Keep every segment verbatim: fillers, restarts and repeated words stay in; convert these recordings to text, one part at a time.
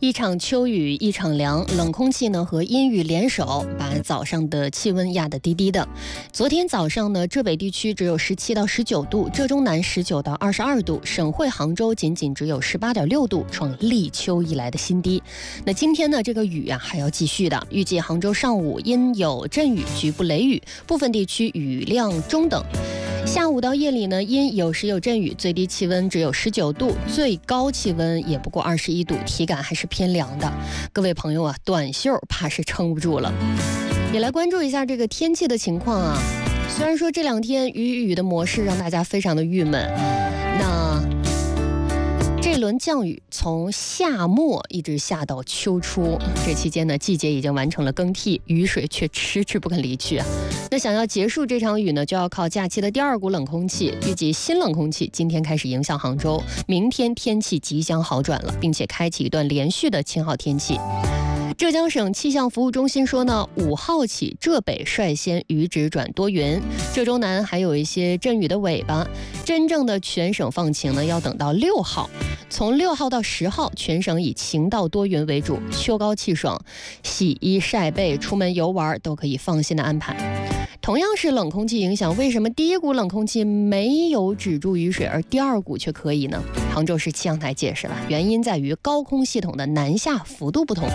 一场秋雨一场凉，冷空气呢和阴雨联手，把早上的气温压得低低的。昨天早上呢，浙北地区只有十七到十九度，浙中南十九到二十二度，省会杭州仅仅只有十八点六度，创立秋以来的新低。那今天呢，这个雨啊还要继续的，预计杭州上午阴有阵雨，局部雷雨，部分地区雨量中等。下午到夜里呢，阴有时有阵雨，最低气温只有十九度，最高气温也不过二十一度，体感还是偏凉的。各位朋友啊，短袖怕是撑不住了。也来关注一下这个天气的情况啊。虽然说这两天雨雨的模式让大家非常的郁闷，那这轮降雨从夏末一直下到秋初，这期间呢，季节已经完成了更替，雨水却迟迟不肯离去啊。那想要结束这场雨呢，就要靠假期的第二股冷空气。预计新冷空气今天开始影响杭州，明天天气即将好转了，并且开启一段连续的晴好天气。浙江省气象服务中心说呢，五号起浙北率先雨止转多云，浙中南还有一些阵雨的尾巴。真正的全省放晴呢，要等到六号。从六号到十号，全省以晴到多云为主，秋高气爽，洗衣晒被、出门游玩都可以放心的安排。同样是冷空气影响，为什么第一股冷空气没有止住雨水，而第二股却可以呢？杭州市气象台解释了，原因在于高空系统的南下幅度不同。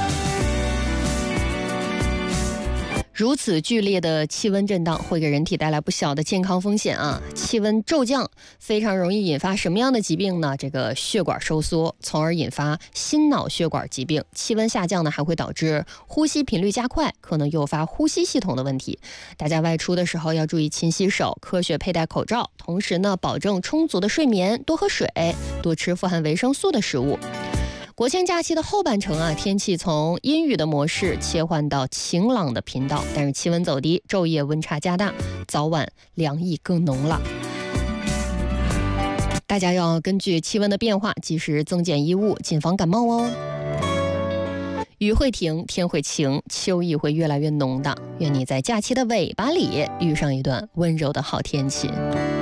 如此剧烈的气温震荡会给人体带来不小的健康风险啊！气温骤降非常容易引发什么样的疾病呢？这个血管收缩，从而引发心脑血管疾病。气温下降呢，还会导致呼吸频率加快，可能诱发呼吸系统的问题。大家外出的时候要注意勤洗手，科学佩戴口罩，同时呢，保证充足的睡眠，多喝水，多吃富含维生素的食物。国庆假期的后半程啊，天气从阴雨的模式切换到晴朗的频道，但是气温走低，昼夜温差加大，早晚凉意更浓了。大家要根据气温的变化及时增减衣物，谨防感冒哦。雨会停，天会晴，秋意会越来越浓的。愿你在假期的尾巴里遇上一段温柔的好天气。